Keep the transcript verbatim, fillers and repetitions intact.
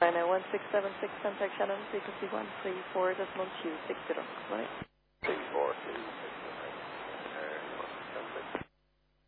nine one six seven six, contact Shannon, frequency one three four decimal two six zero. Right? six four two.